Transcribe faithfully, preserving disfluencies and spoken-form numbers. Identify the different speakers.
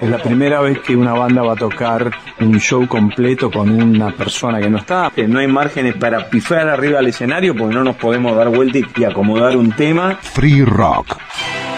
Speaker 1: Es la primera vez que una banda va a tocar un show completo con una persona que no está. No hay márgenes para pifiar arriba del escenario porque no nos podemos dar vuelta y acomodar un tema.
Speaker 2: Free Rock.